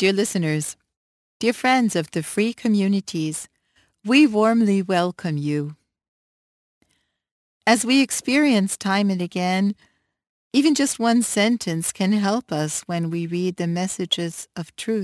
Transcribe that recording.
Dear listeners, dear friends of the free communities, we warmly welcome you. As we experience time and again, even just one sentence can help us when we read the messages of truth.